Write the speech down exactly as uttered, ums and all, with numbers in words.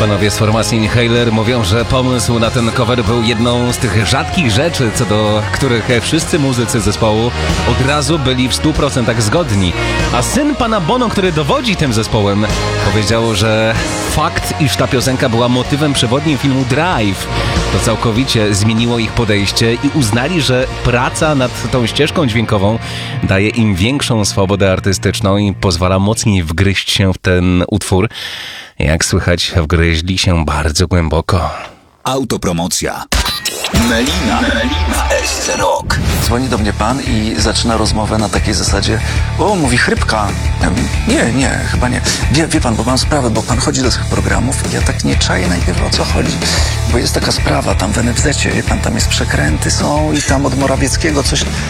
Panowie z formacji Inhaler mówią, że pomysł na ten cover był jedną z tych rzadkich rzeczy, co do których wszyscy muzycy zespołu od razu byli w stu procentach zgodni. A syn pana Bono, który dowodzi tym zespołem, powiedział, że fakt, iż ta piosenka była motywem przewodnim filmu Drive, to całkowicie zmieniło ich podejście i uznali, że praca nad tą ścieżką dźwiękową daje im większą swobodę artystyczną i pozwala mocniej wgryźć się w ten utwór. Jak słychać, wgryźli się bardzo głęboko. Autopromocja. Melina. Melina. S C Rock. Dzwoni do mnie pan i zaczyna rozmowę na takiej zasadzie: o, mówi chrypka. Ja mówię, nie, nie, chyba nie. Wie, wie pan, bo mam sprawę, bo pan chodzi do tych programów i ja tak nie czaję najpierw, o co chodzi. Bo jest taka sprawa tam w en ef zecie, wie pan, tam jest przekręty są i tam od Morawieckiego coś...